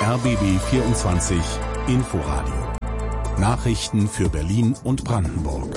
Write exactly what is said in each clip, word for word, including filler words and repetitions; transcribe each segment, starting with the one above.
R B B vierundzwanzig Inforadio. Nachrichten für Berlin und Brandenburg.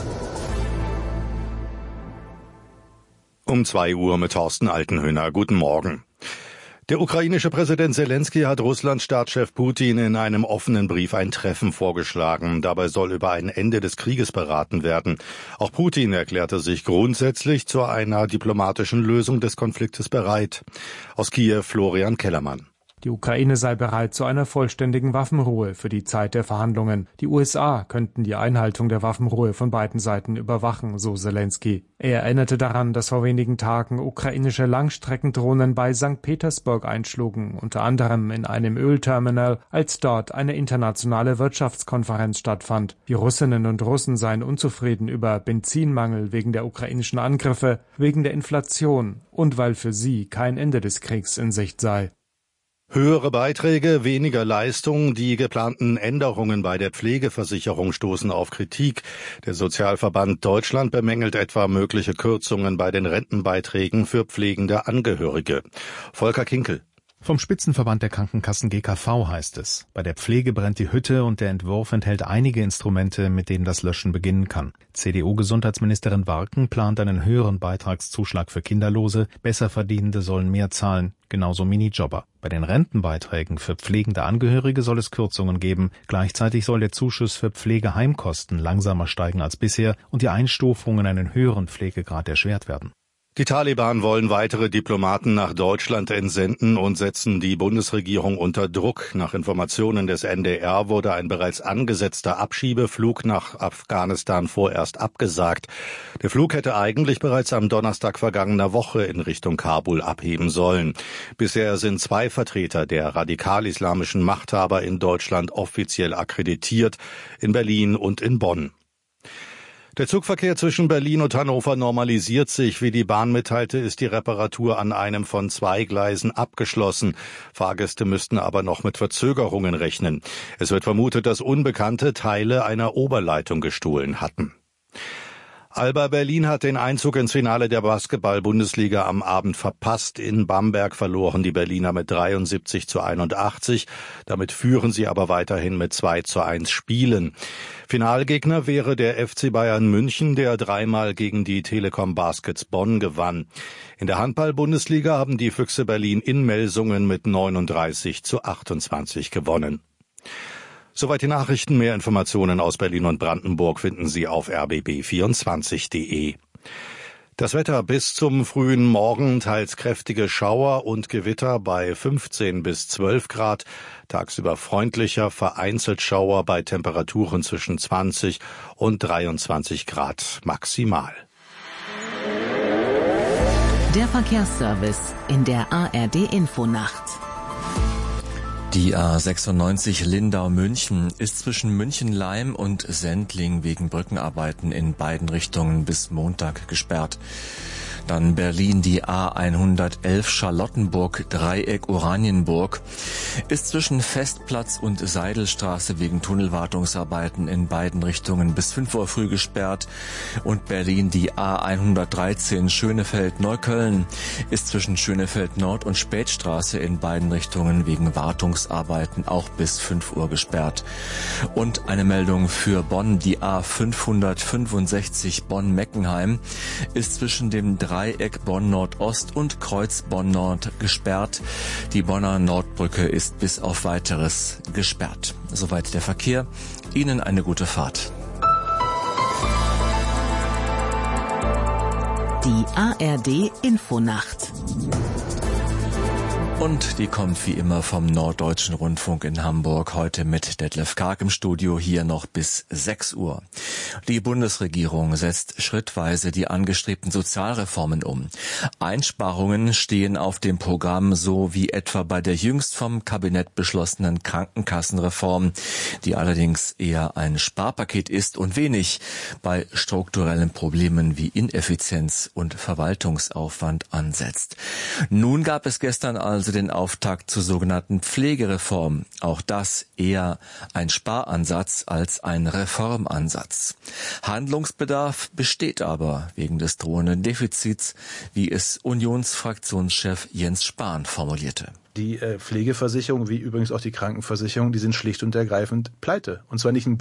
Um zwei Uhr mit Thorsten Altenhöhner. Guten Morgen. Der ukrainische Präsident Selenskyj hat Russlands Staatschef Putin in einem offenen Brief ein Treffen vorgeschlagen. Dabei soll über ein Ende des Krieges beraten werden. Auch Putin erklärte sich grundsätzlich zu einer diplomatischen Lösung des Konfliktes bereit. Aus Kiew Florian Kellermann. Die Ukraine sei bereit zu einer vollständigen Waffenruhe für die Zeit der Verhandlungen. Die U S A könnten die Einhaltung der Waffenruhe von beiden Seiten überwachen, so Selenskyj. Er erinnerte daran, dass vor wenigen Tagen ukrainische Langstreckendrohnen bei Sankt Petersburg einschlugen, unter anderem in einem Ölterminal, als dort eine internationale Wirtschaftskonferenz stattfand. Die Russinnen und Russen seien unzufrieden über Benzinmangel wegen der ukrainischen Angriffe, wegen der Inflation und weil für sie kein Ende des Kriegs in Sicht sei. Höhere Beiträge, weniger Leistung, die geplanten Änderungen bei der Pflegeversicherung stoßen auf Kritik. Der Sozialverband Deutschland bemängelt etwa mögliche Kürzungen bei den Rentenbeiträgen für pflegende Angehörige. Volker Kinkel. Vom Spitzenverband der Krankenkassen G K V heißt es, bei der Pflege brennt die Hütte und der Entwurf enthält einige Instrumente, mit denen das Löschen beginnen kann. C D U-Gesundheitsministerin Warken plant einen höheren Beitragszuschlag für Kinderlose, Besserverdienende sollen mehr zahlen, genauso Minijobber. Bei den Rentenbeiträgen für pflegende Angehörige soll es Kürzungen geben. Gleichzeitig soll der Zuschuss für Pflegeheimkosten langsamer steigen als bisher und die Einstufung in einen höheren Pflegegrad erschwert werden. Die Taliban wollen weitere Diplomaten nach Deutschland entsenden und setzen die Bundesregierung unter Druck. Nach Informationen des N D R wurde ein bereits angesetzter Abschiebeflug nach Afghanistan vorerst abgesagt. Der Flug hätte eigentlich bereits am Donnerstag vergangener Woche in Richtung Kabul abheben sollen. Bisher sind zwei Vertreter der radikal-islamischen Machthaber in Deutschland offiziell akkreditiert, in Berlin und in Bonn. Der Zugverkehr zwischen Berlin und Hannover normalisiert sich. Wie die Bahn mitteilte, ist die Reparatur an einem von zwei Gleisen abgeschlossen. Fahrgäste müssten aber noch mit Verzögerungen rechnen. Es wird vermutet, dass Unbekannte Teile einer Oberleitung gestohlen hatten. Alba Berlin hat den Einzug ins Finale der Basketball-Bundesliga am Abend verpasst. In Bamberg verloren die Berliner mit dreiundsiebzig zu einundachtzig. Damit führen sie aber weiterhin mit zwei zu eins Spielen. Finalgegner wäre der F C Bayern München, der dreimal gegen die Telekom Baskets Bonn gewann. In der Handball-Bundesliga haben die Füchse Berlin in Melsungen mit neununddreißig zu achtundzwanzig gewonnen. Soweit die Nachrichten. Mehr Informationen aus Berlin und Brandenburg finden Sie auf r b b vierundzwanzig punkt d e. Das Wetter bis zum frühen Morgen, teils kräftige Schauer und Gewitter bei fünfzehn bis zwölf Grad. Tagsüber freundlicher, vereinzelt Schauer bei Temperaturen zwischen zwanzig und dreiundzwanzig Grad maximal. Der Verkehrsservice in der A R D-Infonacht. Die A sechsundneunzig Lindau-München ist zwischen München-Leim und Sendling wegen Brückenarbeiten in beiden Richtungen bis Montag gesperrt. Dann Berlin, die A hundertelf Charlottenburg, Dreieck Oranienburg, ist zwischen Festplatz und Seidelstraße wegen Tunnelwartungsarbeiten in beiden Richtungen bis fünf Uhr früh gesperrt. Und Berlin, die A hundertdreizehn Schönefeld-Neukölln, ist zwischen Schönefeld Nord und Spätstraße in beiden Richtungen wegen Wartungsarbeiten auch bis fünf Uhr gesperrt. Und eine Meldung für Bonn, die A fünfhundertfünfundsechzig Bonn-Meckenheim ist zwischen dem Dreieck Bonn-Nordost und Kreuz Bonn-Nord gesperrt. Die Bonner Nordbrücke ist bis auf Weiteres gesperrt. Soweit der Verkehr. Ihnen eine gute Fahrt. Die A R D-Infonacht. Und die kommt wie immer vom Norddeutschen Rundfunk in Hamburg, heute mit Detlef Karg im Studio, hier noch bis sechs Uhr. Die Bundesregierung setzt schrittweise die angestrebten Sozialreformen um. Einsparungen stehen auf dem Programm, so wie etwa bei der jüngst vom Kabinett beschlossenen Krankenkassenreform, die allerdings eher ein Sparpaket ist und wenig bei strukturellen Problemen wie Ineffizienz und Verwaltungsaufwand ansetzt. Nun gab es gestern also also den Auftakt zur sogenannten Pflegereform. Auch das eher ein Sparansatz als ein Reformansatz. Handlungsbedarf besteht aber wegen des drohenden Defizits, wie es Unionsfraktionschef Jens Spahn formulierte. Die äh, Pflegeversicherung, wie übrigens auch die Krankenversicherung, die sind schlicht und ergreifend pleite. Und zwar nicht ein